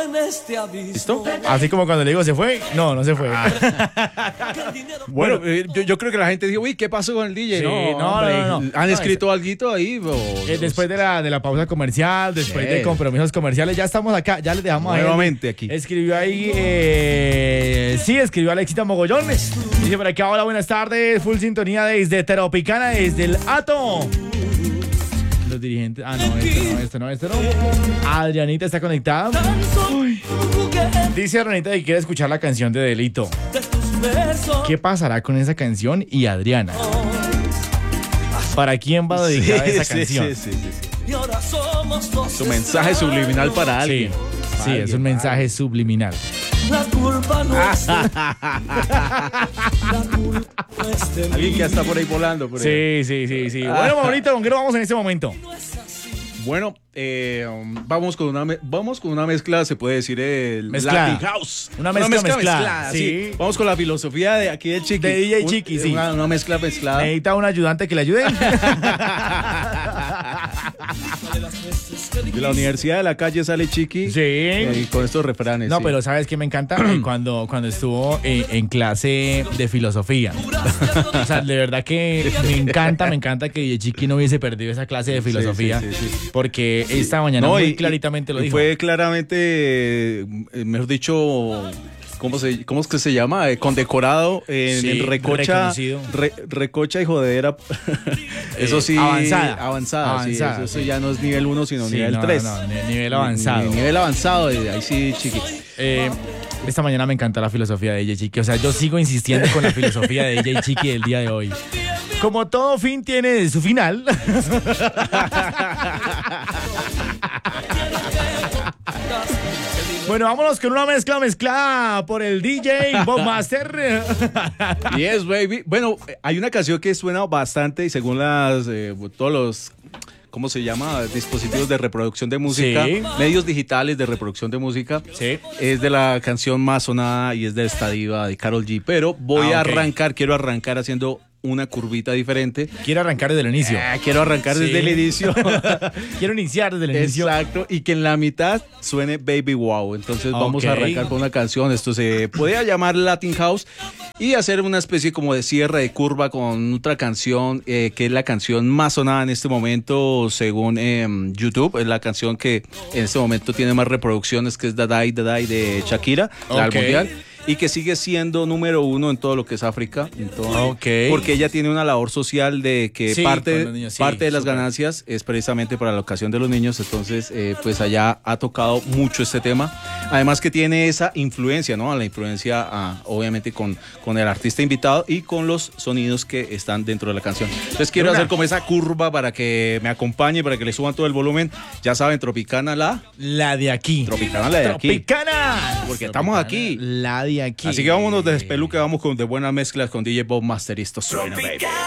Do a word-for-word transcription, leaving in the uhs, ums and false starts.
¿Listo? Así como cuando le digo, ¿se fue? No, no se fue. Ah. Bueno, eh, yo, yo creo que la gente dijo, uy, ¿qué pasó con el D J? Sí, no, no, hombre, no, no. ¿han No, escrito algo ahí? O, Eh, después de la, de la pausa comercial, después Sí. de compromisos comerciales, ya estamos acá, ya les dejamos ahí. Nuevamente aquí. Escribió ahí, eh, sí, escribió Alexita Mogollón. Dice por acá, hola, buenas tardes, full sintonía desde Teropicana, desde el Ato. Los dirigentes, ah, no, esto no, esto no, esto no. Adrianita está conectada. Uy. Dice Adrianita que quiere escuchar la canción de Delito. ¿Qué pasará con esa canción y Adriana? ¿Para quién va dedicada Sí, esa sí, canción? sí, sí, sí. Su mensaje subliminal para alguien. Sí, sí, es un mensaje subliminal. La culpa no es Alguien que ya está por ahí volando. Por ahí. Sí, sí, sí, sí. Bueno, Maurito, ¿con qué nos vamos en este momento? Bueno, eh, um, vamos con una me- vamos con una mezcla, se puede decir el Mezclada. Latin House. Una mezcla mezclada, sí. sí. Vamos con la filosofía de aquí del Chiqui. De D J Un- Chiqui, sí. Una, una mezcla mezclada. ¿Necesita un ayudante que le ayude? De la Universidad de la Calle sale Chiqui. Sí. eh, y con estos refranes. No, sí. pero ¿sabes qué me encanta? cuando, cuando estuvo eh, en clase de filosofía. O sea, de verdad que me encanta, me encanta que D J Chiqui no hubiese perdido esa clase de filosofía. Sí, sí, sí, sí. Porque esta mañana No, muy y- claritamente lo y dijo. Fue claramente, eh, mejor dicho, ¿cómo, se, ¿cómo es que se llama? Eh, condecorado en, Sí, en Recocha. reconocido. Re- recocha y jodedera. Eso sí. avanzada. Avanzada, sí, Avanzada, eso, eso sí. ya no es nivel uno, sino Sí, nivel no, tres. no, ni- nivel avanzado. Ni- ni- nivel avanzado, y ahí sí, Chiqui. Eh, esta mañana me encanta la filosofía de D J Chiqui. O sea, yo sigo insistiendo con la filosofía de D J Chiqui del día de hoy. Como todo fin tiene su final. Bueno, vámonos con una mezcla mezclada por el D J Bob Master. Yes, baby. Bueno, eh, hay una canción que suena bastante y según las eh, todos los ¿cómo se llama? Dispositivos de reproducción de música, Sí. medios digitales de reproducción de música. Sí. Es de la canción más sonada y es de esta diva de Karol G. Pero voy Ah, a ok. arrancar, quiero arrancar haciendo una curvita diferente. Quiero arrancar desde el inicio. Ah, quiero arrancar Sí. desde el inicio. Quiero iniciar desde el inicio. Exacto, y que en la mitad suene Baby Wow. Entonces vamos Ok. a arrancar con una canción. Esto se podría llamar Latin House y hacer una especie como de cierre de curva con otra canción eh, que es la canción más sonada en este momento según eh, YouTube. Es la canción que en este momento tiene más reproducciones, que es Dadai Dadai de Shakira, la del Ok. mundial. Y que sigue siendo número uno en todo lo que es África. en todo- Ok. Porque ella tiene una labor social de que Sí, parte, con los niños, sí, parte de las súper. ganancias es precisamente para la ocasión de los niños. Entonces, eh, pues allá ha tocado mucho este tema. Además que tiene esa influencia, ¿no? La influencia, ah, obviamente, con, con el artista invitado y con los sonidos que están dentro de la canción. Entonces, quiero Una. hacer como esa curva para que me acompañe, para que le suban todo el volumen. Ya saben, Tropicana la... La de aquí. Tropicana la de aquí. Tropicana. Porque estamos aquí. La de aquí. Así que vámonos de despeluque, vamos con de buenas mezclas con D J Bob Master y esto suena, baby.